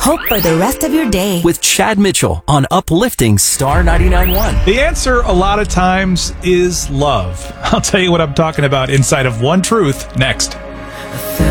Hope for the rest of your day. With Chad Mitchell on Uplifting Star 99.1. The answer a lot of times is love. I'll tell you what I'm talking about inside of One Truth next.